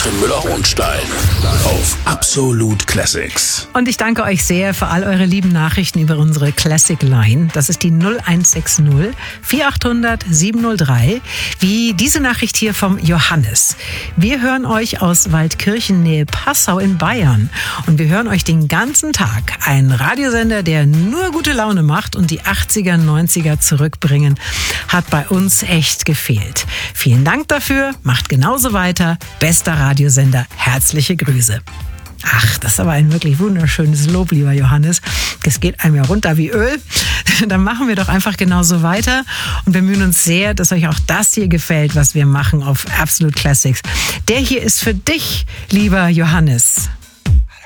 Joachim Müller-Hohenstein auf Absolute Classics. Und ich danke euch sehr für all eure lieben Nachrichten über unsere Classic Line. Das ist die 0160 4800 703. Wie diese Nachricht hier vom Johannes. Wir hören euch aus Waldkirchen, Nähe Passau in Bayern. Und wir hören euch den ganzen Tag. Ein Radiosender, der nur gute Laune macht und die 80er, 90er zurückbringen, hat bei uns echt gefehlt. Vielen Dank dafür. Macht genauso weiter. Bester Radiosender. Herzliche Grüße. Ach, das ist aber ein wirklich wunderschönes Lob, lieber Johannes. Das geht einem ja runter wie Öl. Dann machen wir doch einfach genauso weiter und bemühen uns sehr, dass euch auch das hier gefällt, was wir machen auf Absolute Classics. Der hier ist für dich, lieber Johannes.